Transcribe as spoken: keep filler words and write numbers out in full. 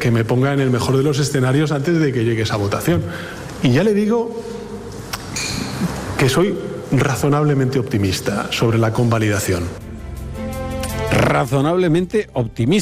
que me ponga en el mejor de los escenarios antes de que llegue esa votación. Y ya le digo que soy razonablemente optimista sobre la convalidación. Razonablemente optimista.